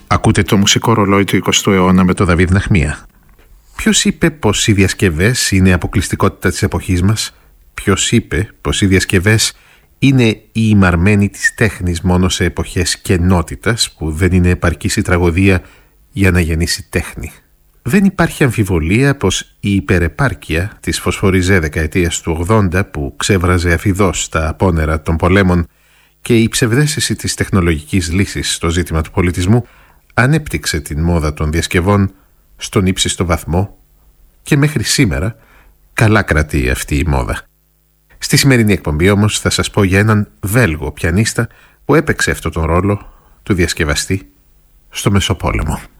Ακούτε το μουσικό ρολόι του 20ου αιώνα με τον Δαβίδ Ναχμία. Ποιος είπε πως οι διασκευές είναι αποκλειστικότητα της εποχής μας? Ποιος είπε πως οι διασκευές είναι η ημαρμένη της τέχνης μόνο σε εποχές κενότητας, που δεν είναι επαρκής η τραγωδία για να γεννήσει τέχνη? Δεν υπάρχει αμφιβολία πως η υπερεπάρκεια της φωσφοριζέ δεκαετίας του 80, που ξέβραζε αφιδώς τα απόνερα των πολέμων, και η ψευδαίσθηση της τεχνολογικής λύσης στο ζήτημα του πολιτισμού ανέπτυξε την μόδα των διασκευών στον ύψιστο βαθμό και μέχρι σήμερα καλά κρατεί αυτή η μόδα. Στη σημερινή εκπομπή όμως θα σας πω για έναν Βέλγο πιανίστα που έπαιξε αυτόν τον ρόλο του διασκευαστή στο Μεσοπόλεμο.